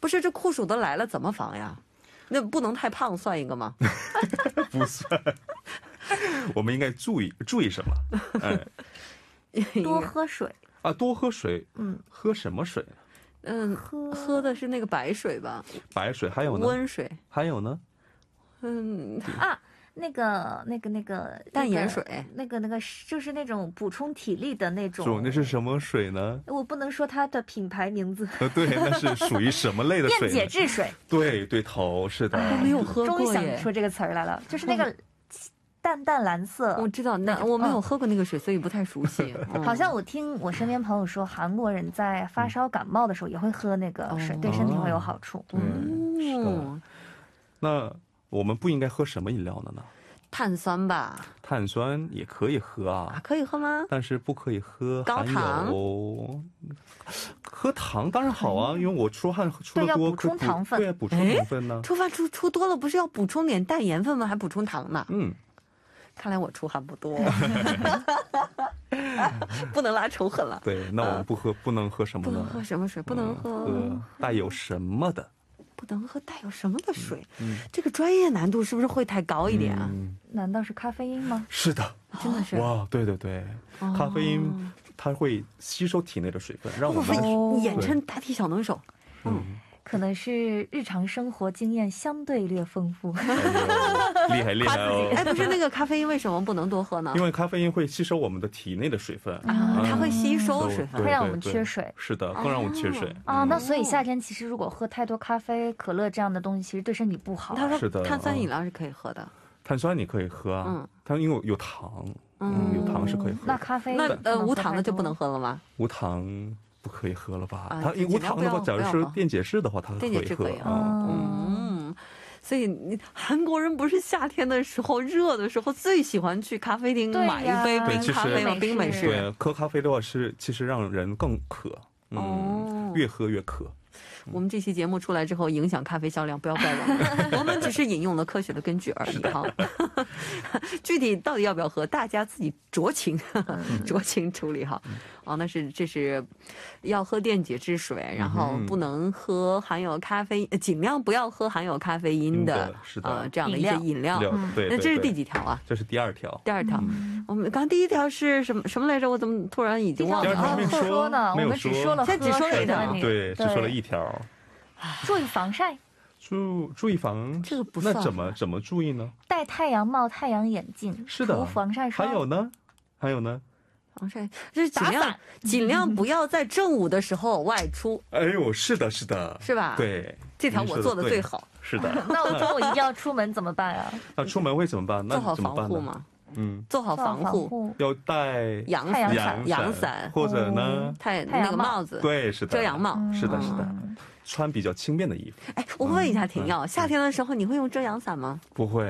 不是，这酷暑都来了怎么防呀？那不能太胖算一个吗？ 不算。我们应该注意什么？哎， 多喝水。 啊，多喝水。喝什么水？ 喝的是那个白水吧？ 白水，还有呢？ 温水， 还有呢？ 那个淡盐水， 那个就是那种补充体力的那种。 那是什么水呢？ 我不能说它的品牌名字。 对，那是属于什么类的水？ 电解质水。 对头，是的。 我没有喝过耶。 终于想说这个词儿来了，就是那个淡淡蓝色。 我知道，那我没有喝过那个水，所以不太熟悉。 好像我听我身边朋友说，韩国人在发烧感冒的时候也会喝那个水，对身体会有好处。 是的。那我们不应该喝什么饮料呢？ 碳酸吧， 碳酸也可以喝啊。 可以喝吗？ 但是不可以喝高糖。 喝糖当然好啊，因为我出汗出的多， 要补充糖分。 对，补充糖分呢。 出汗出多了，不是要补充点氮盐分吗？还补充糖呢？看来我出汗不多。不能拉仇恨了。 对，那我们不能喝什么呢？ 不能喝什么水？不能喝带有什么的。 不能喝带有什么的水？这个专业难度是不是会太高一点啊？ 难道是咖啡因吗？ 是的， 真的是。 哇，对，咖啡因它会吸收体内的水分，让我们简称答题小能手。 可能是日常生活经验相对略丰富。 厉害哦！ 哎，不是那个咖啡因为什么不能多喝呢？ 因为咖啡因会吸收我们的体内的水分它会吸收水分， 会让我们缺水。 是的，更让我们缺水那所以夏天其实如果喝太多咖啡、可乐这样的东西，其实对身体不好。 他说碳酸饮料是可以喝的， 碳酸你可以喝啊，它因为有糖，有糖是可以喝。 那咖啡无糖的就不能喝了吗？ 无糖不可以喝了吧？它无糖的话，假如是电解质的话，它可以喝。 所以韩国人不是夏天的时候热的时候最喜欢去咖啡厅买一杯冰咖啡吗？冰美式。 对，喝咖啡的话其实让人更渴，越喝越渴。 我们这期节目出来之后影响咖啡销量，不要怪我们，我们只是引用了科学的根据而已哈。具体到底要不要喝，大家自己酌情处理哈。这是要喝电解质水，然后不能喝含有咖啡，尽量不要喝含有咖啡因的这样的一些饮料。 对， 那这是第几条啊？ 这是第2条。 我们刚第1条是什么来着？我怎么突然已经忘了？ 没说呢，我们只说了， 现在只说了1条， 对，只说了1条。 注意防晒。 注意防这个不算。 那怎么注意呢？ 戴太阳帽、太阳眼镜， 是的， 涂防晒霜。 还有呢？ 防晒就是尽量不要在正午的时候外出。 哎呦，是的，是吧？ 对， 这条我做的最好。 是的。 那我中午一定要出门怎么办啊？ 那出门会怎么办？ 做好防护嘛。做好防护， 要戴阳伞， 或者呢那个帽子， 对，是的， 遮阳帽， 是的，穿比较轻便的衣服。 哎，我问一下婷耀，夏天的时候你会用遮阳伞吗？ 不会。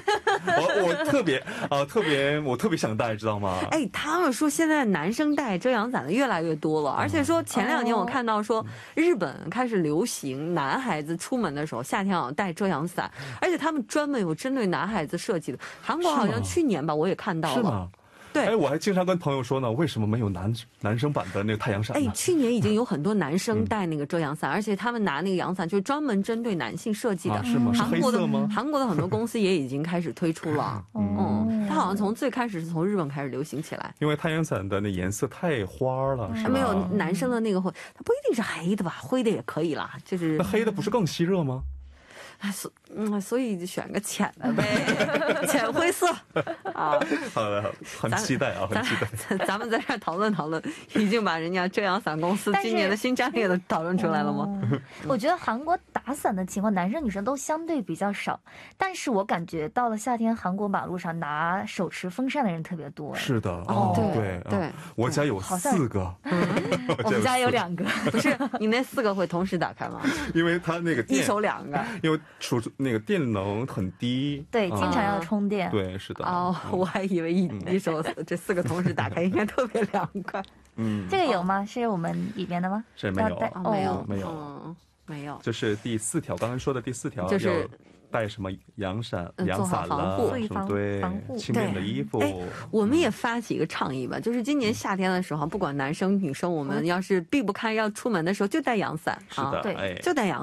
我特别想戴，知道吗？ 哎，他们说现在男生戴遮阳伞的越来越多了，而且说前2年我看到说日本开始流行男孩子出门的时候夏天要戴遮阳伞，而且他们专门有针对男孩子设计的。韩国好像去年吧，我也看到了。 是吗？对，我还经常跟朋友说呢，为什么没有男生版的那个太阳伞呢？ 去年已经有很多男生戴那个遮阳伞，而且他们拿那个阳伞就是专门针对男性设计的。 是吗？是黑色吗？ 韩国的很多公司也已经开始推出了。它好像从最开始是从日本开始流行起来。 因为太阳伞的那颜色太花了，是吧？ 没有男生的那个灰，它不一定是黑的吧？灰的也可以啦，就是那黑的不是更吸热吗？ 所以就选个浅的呗，浅灰色啊。 好的，很期待啊，很期待。 咱们在这儿讨论，已经把人家遮阳伞公司今年的新战略都讨论出来了吗？ 我觉得韩国打伞的情况，男生女生都相对比较少，但是我感觉到了夏天，韩国马路上拿手持风扇的人特别多。 是的， 对， 我家有4个， 我们家有2个。 不是，你那4个会同时打开吗？ 因为它那个一手2个， 因为那个电能很低， 对，经常要充电。 对，是的。 我还以为一手这4个同时打开应该特别凉快。 这个有吗？是我们里面的吗？ 这没有， 没有。 这是第4条，刚才说的第4条， 就是带什么阳伞了，对，轻便的衣服。 我们也发起一个倡议吧，就是今年夏天的时候，不管男生女生，我们要是避不开要出门的时候，就带阳伞。 是的， 就带阳伞。